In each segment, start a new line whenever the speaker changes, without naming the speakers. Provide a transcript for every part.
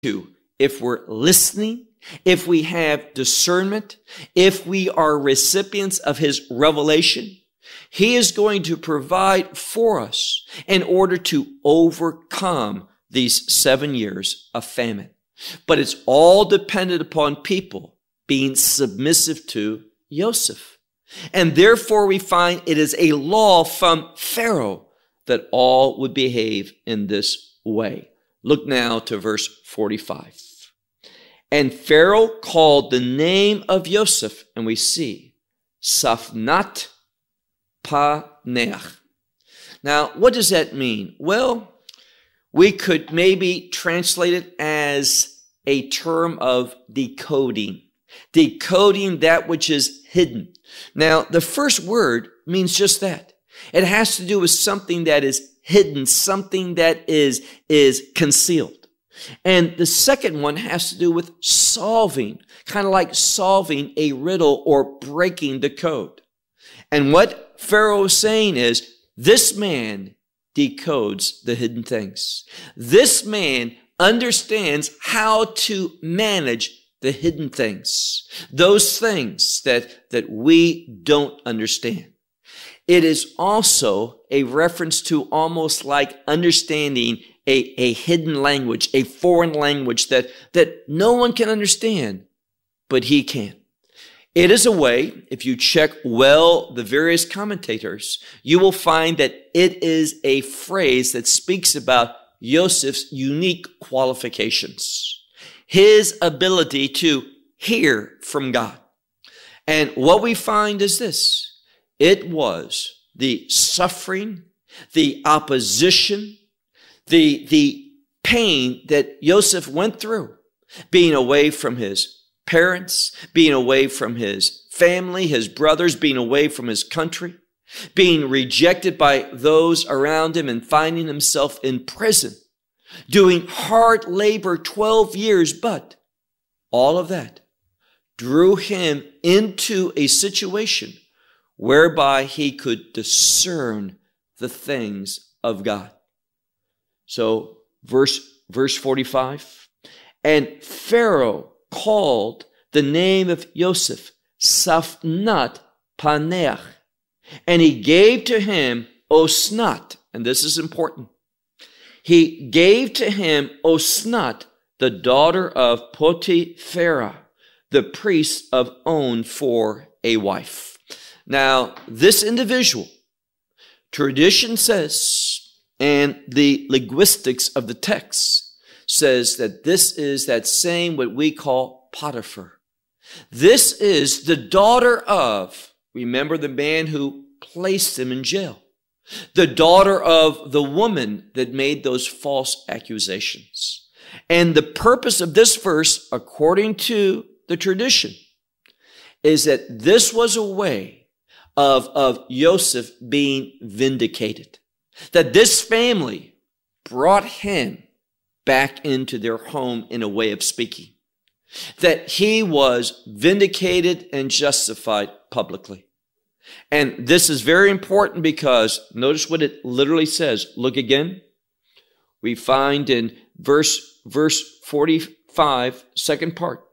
to, if we're listening, if we have discernment, if we are recipients of his revelation, he is going to provide for us in order to overcome these 7 years of famine. But it's all dependent upon people being submissive to Joseph. And therefore we find it is a law from Pharaoh that all would behave in this way. Look now to verse 45. And Pharaoh called the name of Joseph, and we see, Safnat Paneach. Now, what does that mean? Well, we could maybe translate it as a term of decoding that which is hidden. Now, the first word means just that. It has to do with something that is hidden, something that is concealed. And the second one has to do with solving, kind of like solving a riddle or breaking the code. And what Pharaoh is saying is, this man decodes the hidden things. This man understands how to manage the hidden things, those things that we don't understand. It is also a reference to almost like understanding a hidden language, a foreign language that no one can understand, but he can. It is a way, if you check well the various commentators, you will find that it is a phrase that speaks about Joseph's unique qualifications, his ability to hear from God. And what we find is this: it was the suffering, the opposition, the pain that Joseph went through, being away from his parents, being away from his family, his brothers, being away from his country, being rejected by those around him and finding himself in prison, doing hard labor 12 years, but all of that drew him into a situation whereby he could discern the things of God. So verse 45, and Pharaoh called the name of Joseph Safnat Paneach, and he gave to him Osnat, and this is important. He gave to him Osnat, the daughter of Potipharah, the priest of On, for a wife. Now, this individual, tradition says, and the linguistics of the text says that this is that same what we call Potiphar. This is the daughter of, remember, the man who placed him in jail, the daughter of the woman that made those false accusations. And the purpose of this verse, according to the tradition, is that this was a way of Joseph being vindicated. That this family brought him back into their home in a way of speaking. That he was vindicated and justified publicly. And this is very important because notice what it literally says. Look again. We find in verse 45, second part.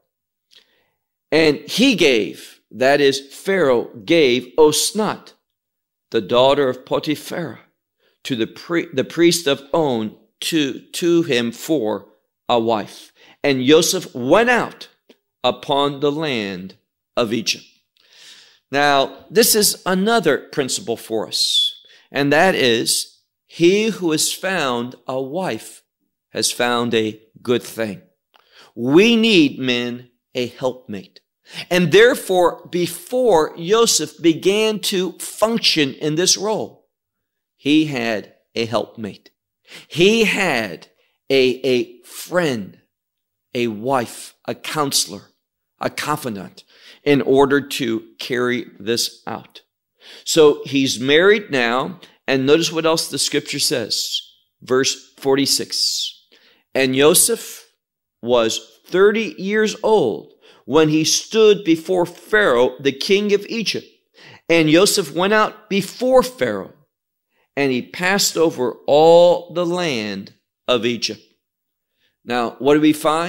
And he gave, that is, Pharaoh gave Osnat, the daughter of Potipharah, to the priest of On, to him for a wife. And Joseph went out upon the land of Egypt. Now, this is another principle for us, and that is, he who has found a wife has found a good thing. We need, men, a helpmate. And therefore, before Joseph began to function in this role, he had a helpmate. He had a friend, a wife, a counselor, a confidant in order to carry this out. So he's married now, and notice what else the scripture says. Verse 46. And Joseph was 30 years old when he stood before Pharaoh, the king of Egypt. And Joseph went out before Pharaoh, and he passed over all the land of Egypt. Now, what do we find?